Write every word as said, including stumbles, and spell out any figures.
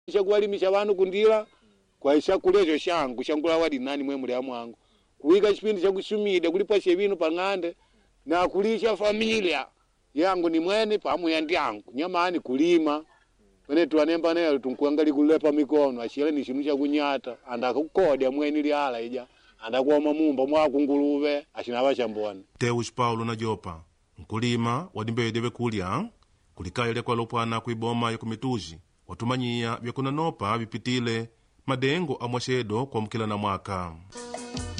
chakuwalimisha vanu kundila kwa ishakulezo shangu shangula wadi nani mwe muli amwangu kuika chipindi cha kusumida kulipa shevino pangande na kulisha familia yangu ni mwene pamu ya ndiangu nyamani kulima wene tuwanemba nelo tunkuangali kulepa mikono ashile ni shinu cha kunyata anda kukodia mwene liala ija anda kuwa mamumba mwaku nguluve ashinabasha mbwana Teus Paulo na Jopa mkulima wadimbedewe kulya kulikayele kwa lopwana kuiboma ya kumituji watumanyia vyakunanopa vipitile madengo amwashedo kwa mkila na mwaka.